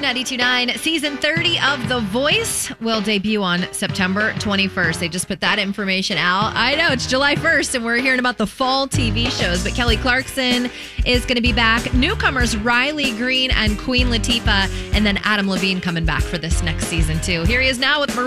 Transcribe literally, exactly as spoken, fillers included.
ninety-two point nine. Season thirty of The Voice will debut on September twenty-first. They just put that information out. I know, it's July first, and we're hearing about the fall T V shows. But Kelly Clarkson is going to be back. Newcomers Riley Green and Queen Latifah. And then Adam Levine coming back for this next season, too. Here he is now with Maria.